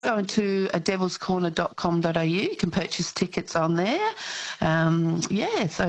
Go to devilscorner.com.au. You can purchase tickets on there. So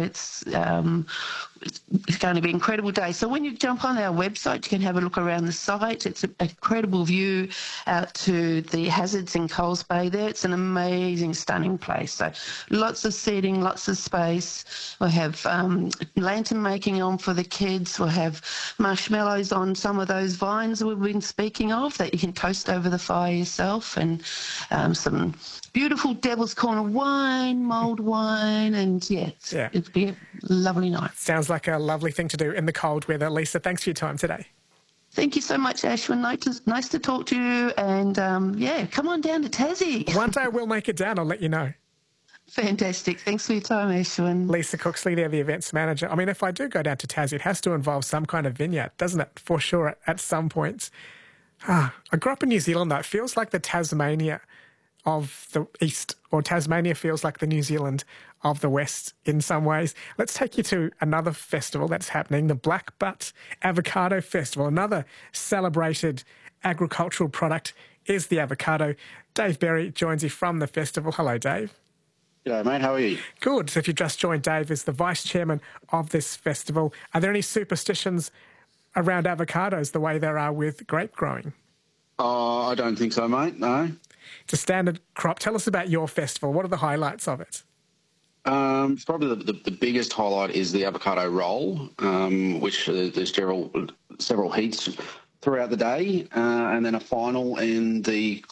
it's going to be an incredible day. So when you jump on our website, you can have a look around the site. It's an incredible view out to the hazards in Coles Bay there. It's an amazing, stunning place. So lots of seating, lots of space. We'll have lantern making on for the kids. We'll have marshmallows on some of those vines we've been speaking of that you can toast over the fire yourself, and some beautiful Devil's Corner wine, mulled wine, and it'd be a lovely night. Sounds like a lovely thing to do in the cold weather. Lisa, thanks for your time today. Thank you so much, Ashwin. Nice to talk to you, and come on down to Tassie. One day we'll make it down, I'll let you know. Fantastic. Thanks for your time, Ashwin. Lisa Cooksley there, the events manager. I mean, if I do go down to Tassie, it has to involve some kind of vineyard, doesn't it? For sure, at some points. I grew up in New Zealand, though. It feels like the Tasmania of the East, or Tasmania feels like the New Zealand of the West in some ways. Let's take you to another festival that's happening, the Black Butt Avocado Festival. Another celebrated agricultural product is the avocado. Dave Berry joins you from the festival. Hello, Dave. G'day, mate. How are you? Good. So if you just joined, Dave is the vice chairman of this festival. Are there any superstitions around avocados the way there are with grape growing? I don't think so, mate, no. It's a standard crop. Tell us about your festival. What are the highlights of it? Probably the biggest highlight is the avocado roll, which there's several heats throughout the day, and then a final, and the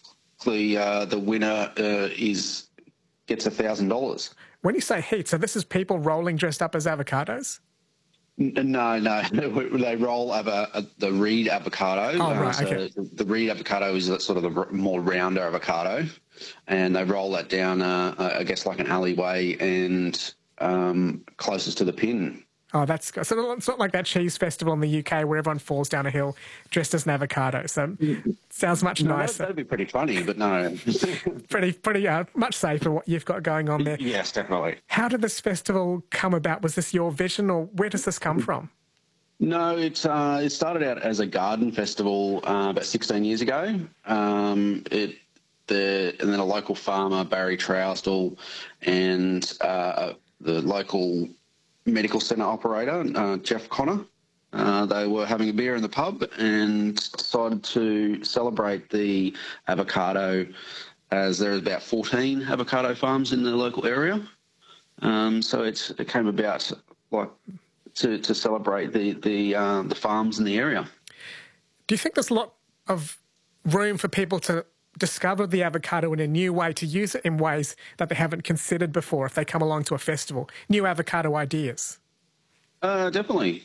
winner gets $1,000. When you say heat, so this is people rolling dressed up as avocados? No. They roll the Reed avocado. Oh, right, okay. The Reed avocado is sort of the more rounder avocado, and they roll that down, I guess, like an alleyway and closest to the pin. Oh, that's good. So it's not like that cheese festival in the UK where everyone falls down a hill dressed as an avocado. So sounds much nicer. That'd be pretty funny, but no. pretty much safer what you've got going on there. Yes, definitely. How did this festival come about? Was this your vision, or where does this come from? No, it started out as a garden festival about 16 years ago. And then a local farmer, Barry Trousdell, and the local medical centre operator, Jeff Connor. They were having a beer in the pub and decided to celebrate the avocado, as there are about 14 avocado farms in the local area. So it came about like to celebrate the farms in the area. Do you think there's a lot of room for people to discover the avocado in a new way, to use it in ways that they haven't considered before if they come along to a festival? New avocado ideas? Definitely.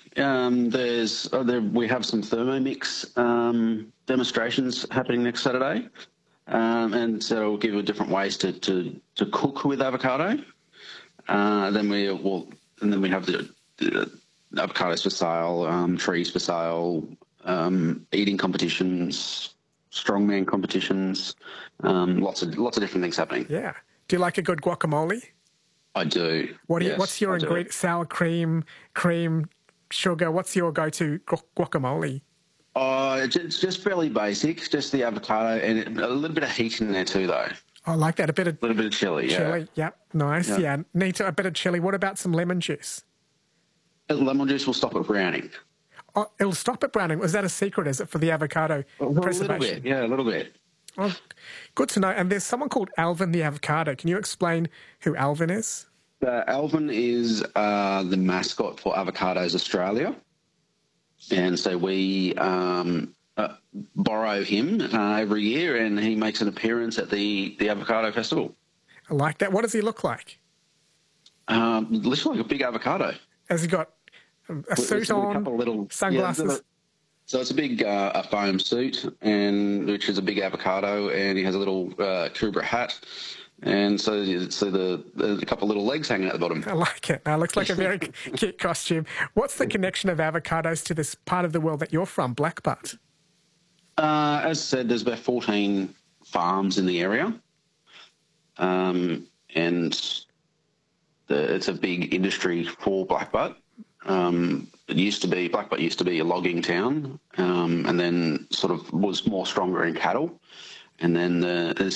We have some Thermomix demonstrations happening next Saturday, and so it'll give you different ways to cook with avocado. Then we have the avocados for sale, trees for sale, eating competitions, strongman competitions, lots of different things happening. Yeah. Do you like a good guacamole? I do. What's your ingredient? Sour cream, sugar. What's your go-to guacamole? It's just fairly basic, just the avocado and a little bit of heat in there too, though. I like that. A little bit of chili. Chili, yep, nice. Yeah, need a bit of chili. What about some lemon juice? Lemon juice will stop it browning. Oh, it'll stop it browning. Was that a secret, is it, for the avocado preservation? A little bit. Oh, good to know. And there's someone called Alvin the avocado. Can you explain who Alvin is? Alvin is the mascot for Avocados Australia. And so we borrow him every year, and he makes an appearance at the Avocado Festival. I like that. What does he look like? Looks like a big avocado. Has he got a suit on, a couple of little sunglasses? So it's a big a foam suit, which is a big avocado, and he has a little Kubra hat, and so there's a couple of little legs hanging out the bottom. I like it. It looks like a very cute costume. What's the connection of avocados to this part of the world that you're from, Black Butt? As I said, there's about 14 farms in the area, and it's a big industry for Black Butt. Black Butt used to be a logging town, and then sort of was more stronger in cattle. And then the